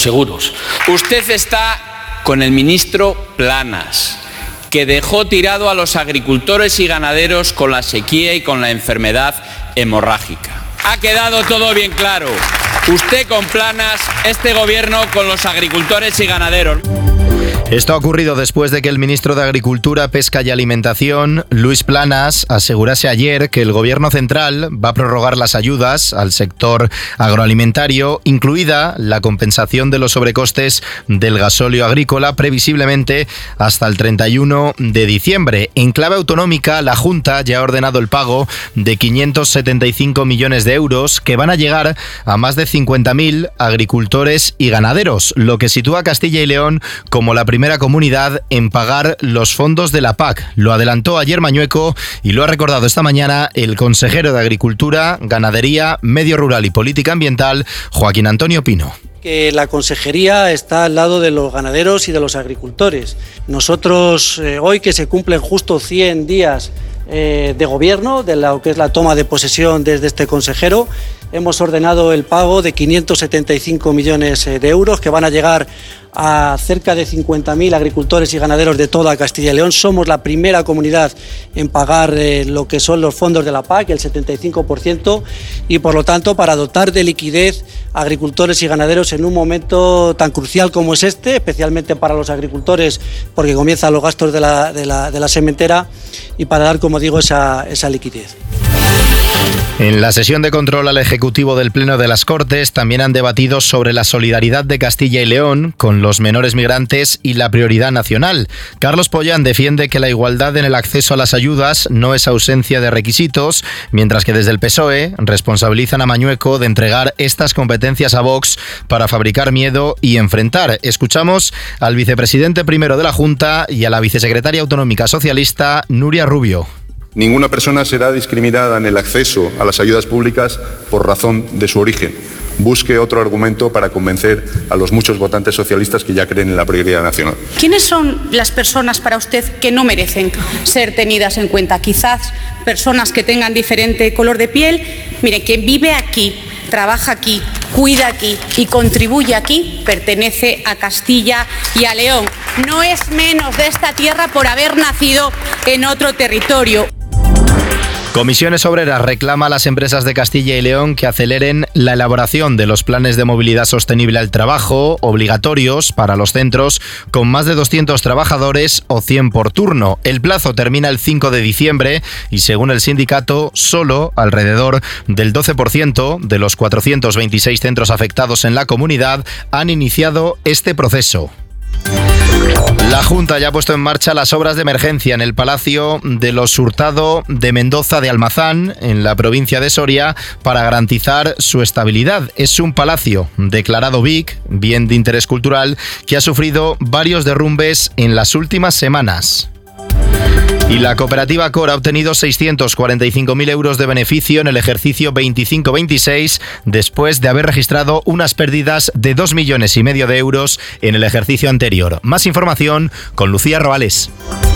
seguros. Usted está con el ministro Planas, que dejó tirado a los agricultores y ganaderos con la sequía y con la enfermedad hemorrágica. Ha quedado todo bien claro. Usted con Planas, este gobierno con los agricultores y ganaderos. Esto ha ocurrido después de que el ministro de Agricultura, Pesca y Alimentación, Luis Planas, asegurase ayer que el Gobierno central va a prorrogar las ayudas al sector agroalimentario, incluida la compensación de los sobrecostes del gasóleo agrícola, previsiblemente hasta el 31 de diciembre. En clave autonómica, la Junta ya ha ordenado el pago de 575 millones de euros que van a llegar a más de 50.000 agricultores y ganaderos, lo que sitúa a Castilla y León como la primera comunidad en pagar los fondos de la PAC. Lo adelantó ayer Mañueco y lo ha recordado esta mañana el consejero de Agricultura, Ganadería, Medio Rural y Política Ambiental, Joaquín Antonio Pino. Que la consejería está al lado de los ganaderos y de los agricultores. Nosotros, hoy que se cumplen justo 100 días de gobierno, de lo que es la toma de posesión desde este consejero, hemos ordenado el pago de 575 millones de euros que van a llegar a cerca de 50.000 agricultores y ganaderos de toda Castilla y León. Somos la primera comunidad en pagar lo que son los fondos de la PAC, el 75%, y por lo tanto para dotar de liquidez a agricultores y ganaderos en un momento tan crucial como es este, especialmente para los agricultores porque comienzan los gastos de la sementera, y para dar, como digo, esa liquidez. En la sesión de control al Ejecutivo del Pleno de las Cortes también han debatido sobre la solidaridad de Castilla y León con los menores migrantes y la prioridad nacional. Carlos Pollán defiende que la igualdad en el acceso a las ayudas no es ausencia de requisitos, mientras que desde el PSOE responsabilizan a Mañueco de entregar estas competencias a Vox para fabricar miedo y enfrentar. Escuchamos al vicepresidente primero de la Junta y a la vicesecretaria autonómica socialista, Nuria Rubio. Ninguna persona será discriminada en el acceso a las ayudas públicas por razón de su origen. Busque otro argumento para convencer a los muchos votantes socialistas que ya creen en la prioridad nacional. ¿Quiénes son las personas para usted que no merecen ser tenidas en cuenta? Quizás personas que tengan diferente color de piel. Mire, quien vive aquí, trabaja aquí, cuida aquí y contribuye aquí, pertenece a Castilla y a León. No es menos de esta tierra por haber nacido en otro territorio. Comisiones Obreras reclama a las empresas de Castilla y León que aceleren la elaboración de los planes de movilidad sostenible al trabajo, obligatorios para los centros con más de 200 trabajadores o 100 por turno. El plazo termina el 5 de diciembre y, según el sindicato, solo alrededor del 12% de los 426 centros afectados en la comunidad han iniciado este proceso. La Junta ya ha puesto en marcha las obras de emergencia en el Palacio de los Hurtado de Mendoza de Almazán, en la provincia de Soria, para garantizar su estabilidad. Es un palacio declarado BIC, bien de interés cultural, que ha sufrido varios derrumbes en las últimas semanas. Y la cooperativa COR ha obtenido 645.000 euros de beneficio en el ejercicio 25-26 después de haber registrado unas pérdidas de 2,5 millones de euros en el ejercicio anterior. Más información con Lucía Roales.